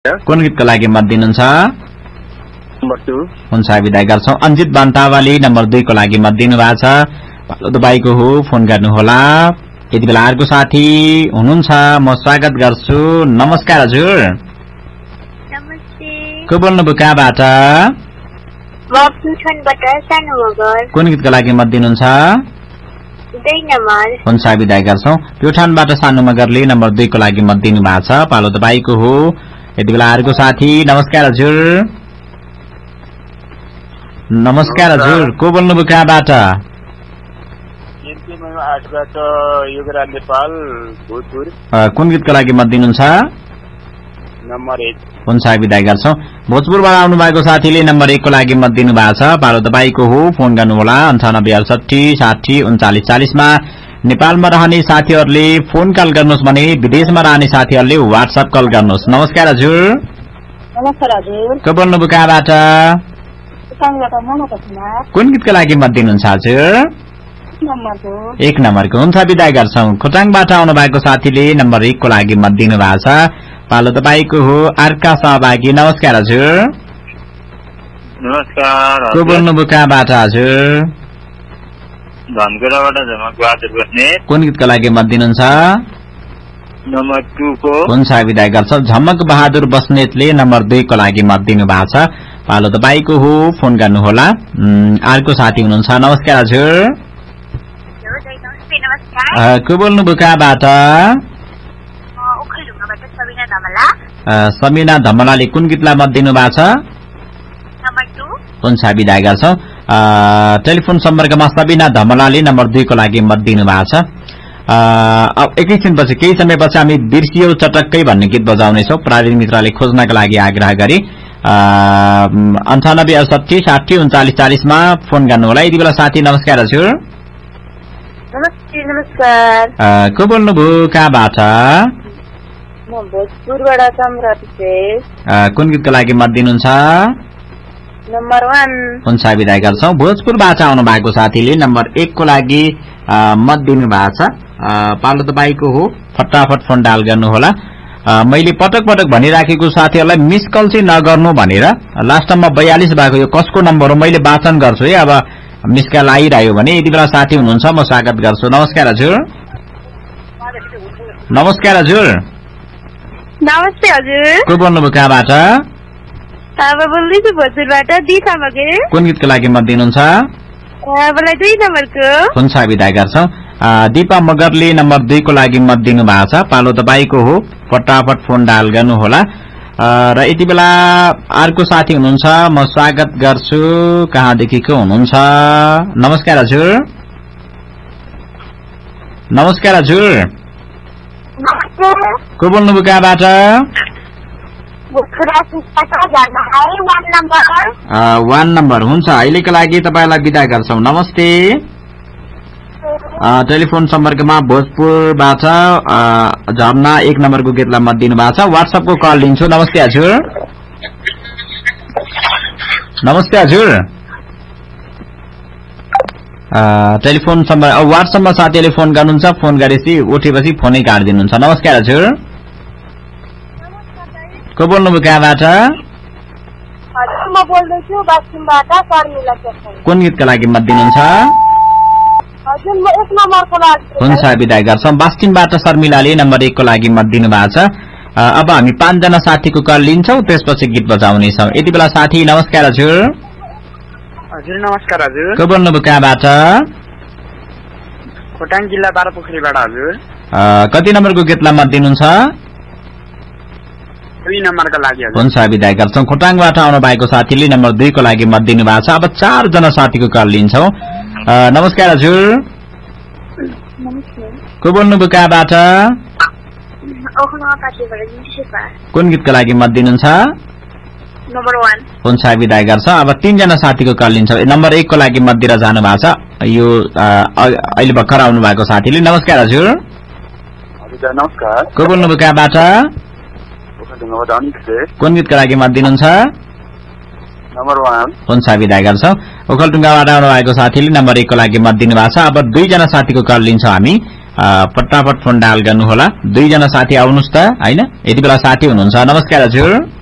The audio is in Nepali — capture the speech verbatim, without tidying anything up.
कुन गीतको लागि मत दिनुहुन्छ? Number two. हुन्छ विदाई गर्छौं। अञ्जित बान्तावाली नम्बर दुई को लागि मत दिनु भएको छ। पालो तपाईको हो, फोन गर्नुहोला। यति बेला अर्को साथी हुनुहुन्छ, म स्वागत गर्छु। नमस्कार हजुर। नमस्ते। को बोल्नुभयो, कहाँबाट? म प्युठानबाट सानो मगर। कुन गीतको लागि मत दिनुहुन्छ? दुई नम्बर। हुन्छ विदाई गर्छौं। प्युठानबाट सानो मगरले नम्बर दुई को लागि मत दिनु भएको छ। पालो तपाईको हो। यति बेला अर्को साथी। नमस्कार हजुर। नमस्कार हजुर। को बोल्नुभयो, कहाँबाट? युगराज नेपाल, भोजपुर। कुन गीतको लागि मत दिनुहुन्छ? नम्बर एक। हुन्छ विदाई गर्छौं। भोजपुरबाट आउनु भएको साथीले नम्बर एक को लागि मत दिनु भएको छ। पालो तपाईको हो, फोन गर्नुहोला अन्ठानब्बे अडसठी साठी उन्चालिस चालिसमा। नेपालमा रहने साथीहरूले फोन कल गर्नुहोस् भने विदेशमा रहने साथीहरूले व्हाट्सएप कल गर्नुहोस्। नमस्कार हजुर। नमस्कार हजुर। को बोल्नुभयो, कहाँबाट? कुन गीतको लागि मत दिनुहुन्छ हजुर? एक नम्बरको। हुन्छ विदाई गर्छौं। खोटाङबाट आउनु भएको साथीले नम्बर एक को लागि मत दिनु भएको छ। पालो तपाईको हो। अर्का सहभागी। नमस्कार हजुर। नमस्कार। को बोल्नुभयो, कहाँबाट हजुर? धनकुराबाट झमक बहादुर बस्ने। कुन गीतको लागि मत दिनुहुन्छ? नम्बर टू को। हुन्छ विदाई गर्छौं। झमक बहादुर बस्नेतले नम्बर दुई को लागि मत दिनु भएको छ। पालो तपाईको हो, फोन गर्नुहोला। अर्को साथी हुनुहुन्छ। नमस्कार हजुर। को बोल्नुभयो, कहाँबाट? समिना धमलाले कुन गीतलाई मत दिनु भएको छ? हुन्छ विदाई गर्छौं। टेलिफोन सम्पर्कमा सबिना धमलाले नम्बर दुई को लागि मत दिनु भएको छ। अब एकैछिनपछि केही समयपछि हामी बिर्सियो चटक्कै भन्ने गीत बजाउनेछौँ। प्राविधिक मित्रले खोज्नका लागि आग्रह गरे। अन्ठानब्बे अडसठी साठी उन्चालिस चालिसमा फोन गर्नुहोला। यति बेला साथी। नमस्कार हजुर। नमस्ते। नमस्कार। को बोल्नुभयो, कहाँबाट? म भोजपुरबाट सम्राट शेष। कुन गीतको लागि मत दिनुहुन्छ? Number one. हुन्छ विदाई गर्छौं। भोजपुरबाट आउनु भएको साथीले नम्बर एक को लागि मत दिनु भएको छ। पालो तपाईको हो, फटाफट फोन डायल गर्नुहोला। मैले पटक पटक भनिराखेको साथीहरूलाई मिस कल चाहिँ नगर्नु भनेर। लास्ट टाइममा बयालिस भएको यो कसको नम्बर हो मैले वाचन गर्छु है। अब मिस कल आइरह्यो भने यति बेला साथी हुनुहुन्छ, म स्वागत गर्छु। नमस्कार हजुर। नमस्कार हजुर। नमस्ते हजुर। को बोल्नुभयो, कहाँबाट? अब बोल्दैछु भोजपुरबाट दिशा मगर। कुन गीतको लागि मत दिनुहुन्छ? मलाई दुई नम्बरको। हुन्छ विदाई गर्छौं। दिपा मगरले नम्बर दुई को लागि मत दिनु भएको छ। पालो तपाईको हो, फटाफट फोन डायल गर्नुहोला। र यति बेला अर्को साथी हुनुहुन्छ, म स्वागत गर्छु। कहाँदेखिको हुनुहुन्छ? नमस्कार हजुर। नमस्कार हजुर। को बोल्नुभयो, कहाँबाट? One number. हुन्छ अहिलेको लागि तपाईँलाई विदा गर्छौं। नमस्ते। टेलिफोन सम्पर्कमा भोजपुरबाट झर्ना एक नम्बरको गीतलाई मत दिनु भएको छ। व्हाट्सएपको कल लिन्छु। नमस्ते हजुर। नमस्ते हजुर। टेलिफोन सम्पर्क व्हाट्सएपमा साथीहरूले फोन गर्नुहुन्छ। फोन गरेपछि उठेपछि फोनै काटिदिनुहुन्छ। नमस्कार हजुर। को बोल्नुभयो, कहाँबाट? कुन गीतका लागि मत दिनुहुन्छ? हुन्छ विदाई गर्छौं। बास्टिनबाट शर्मिलाले नम्बर एक को लागि मत दिनु भएको छ। अब हामी पाँचजना साथीको कल लिन्छौं, त्यसपछि गीत बजाउनेछौं। यति बेला साथी। नमस्कार हजुर। हजुर नमस्कार हजुर। को बोल्नुभयो, कहाँबाट? खोटाङ जिल्ला बारापोखरीबाट हजुर। कति नम्बरको गीतलाई मत दिनुहुन्छ? दुई नम्बरको लागि हजुर। हुन्छ विदाई गर्छौं। खोटाङबाट आउनु भएको साथीले नम्बर दुई को लागि मत दिनु भएको छ। अब चारजना साथीको कल लिन्छौं। नमस्कार हजुर। को बोल्नुभयो, कहाँबाट? कुन गीतको लागि मत दिनुहुन्छ? Number one. हुन्छ विदाई गर्छौं। अब तीनजना साथीको कल लिन्छौं। नम्बर एक को लागि मत दिएर जानु भएको छ यो अहिले भर्खर आउनु भएको साथीले। नमस्कार हजुर। नमस्कार। को बोल्नुभयो, कहाँबाट? कुन गीतको लागि मत दिनुहुन्छ? Number one. हुन्छ विदाई गर्छौं। ओखलढुङ्गाबाट आउनु भएको साथीले नम्बर एक को लागि मत दिनु भएको छ। अब दुईजना साथीको कल लिन्छौं हामी। फटाफट फोन डायल गर्नुहोला। दुईजना साथी आउनुहोस् त हैन, यति बेला साथी हुनुहुन्छ। नमस्कार हजुर।